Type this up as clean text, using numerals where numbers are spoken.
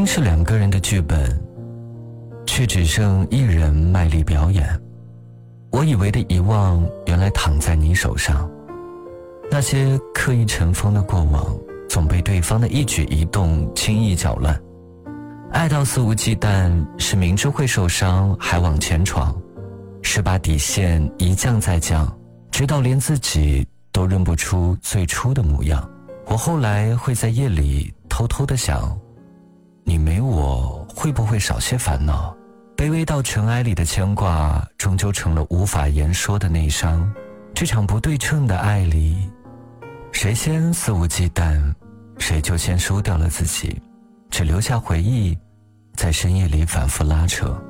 是2个人的剧本，却只剩1人卖力表演。我以为的遗忘，原来躺在你手上。那些刻意尘封的过往，总被对方的一举一动轻易搅乱。爱到肆无忌惮，是明知会受伤还往前闯，是把底线一降再降，直到连自己都认不出最初的模样。我后来会在夜里偷偷地想，你没我会不会少些烦恼？卑微到尘埃里的牵挂，终究成了无法言说的内伤。这场不对称的爱里，谁先肆无忌惮，谁就先输掉了自己，只留下回忆在深夜里反复拉扯。